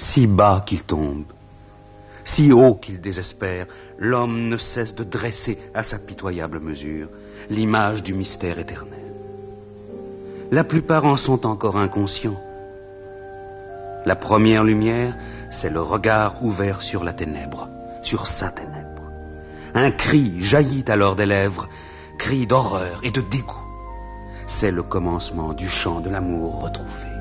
Si bas qu'il tombe, si haut qu'il désespère, l'homme ne cesse de dresser à sa pitoyable mesure l'image du mystère éternel. La plupart en sont encore inconscients. La première lumière, c'est le regard ouvert sur la ténèbre, sur sa ténèbre. Un cri jaillit alors des lèvres, cri d'horreur et de dégoût. C'est le commencement du chant de l'amour retrouvé.